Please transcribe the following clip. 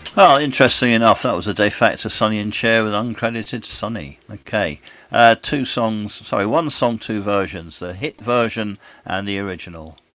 Well, interesting enough, that was a de facto Sonny and Cher with uncredited Sonny. Okay. Two songs, sorry, one song, two versions, the hit version and the original.